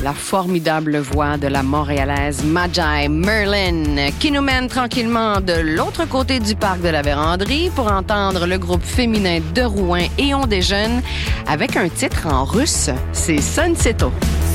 la formidable voix de la Montréalaise Maji Merlin, qui nous mène tranquillement de l'autre côté du parc de la Vérandrie pour entendre le groupe féminin de Rouen Et on déjeune avec un titre en russe, c'est Sunseto.